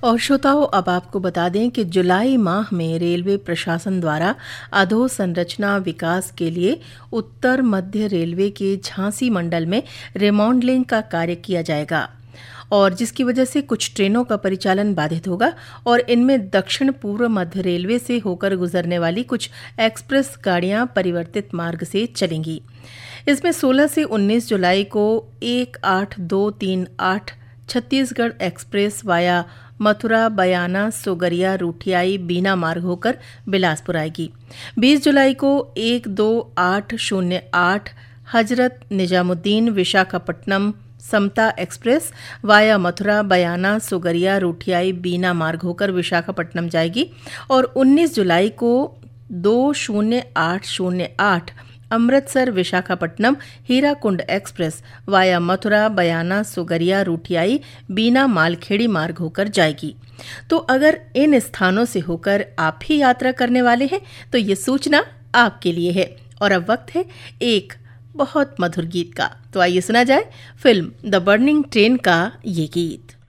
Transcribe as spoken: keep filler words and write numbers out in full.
और श्रोताओं, अब आपको बता दें कि जुलाई माह में रेलवे प्रशासन द्वारा अधोसंरचना विकास के लिए उत्तर मध्य रेलवे के झांसी मंडल में रिमॉडलिंग का कार्य किया जाएगा, और जिसकी वजह से कुछ ट्रेनों का परिचालन बाधित होगा और इनमें दक्षिण पूर्व मध्य रेलवे से होकर गुजरने वाली कुछ एक्सप्रेस गाड़ियां परिवर्तित मार्ग से चलेंगी। इसमें सोलह से उन्नीस जुलाई को एक आठ दो तीन आठ छत्तीसगढ़ एक्सप्रेस वाया मथुरा, बयाना, सोगरिया, रूठियाई, बीना मार्ग होकर बिलासपुर आएगी। बीस जुलाई को एक दो आठ शून्य आठ हजरत निजामुद्दीन, विशाखापट्टनम समता एक्सप्रेस वाया मथुरा, बयाना, सोगरिया, रूठियाई, बीना मार्ग होकर विशाखापट्टनम जाएगी। और उन्नीस जुलाई को दो शून्य आठ शून्य आठ अमृतसर विशाखापट्टनम हीराकुंड एक्सप्रेस वाया मथुरा, बयाना, सोगरिया, रूठियाई, बीना मालखेड़ी मार्ग होकर जाएगी। तो अगर इन स्थानों से होकर आप ही यात्रा करने वाले हैं तो ये सूचना आपके लिए है। और अब वक्त है एक बहुत मधुर गीत का, तो आइए सुना जाए फिल्म द बर्निंग ट्रेन का ये गीत।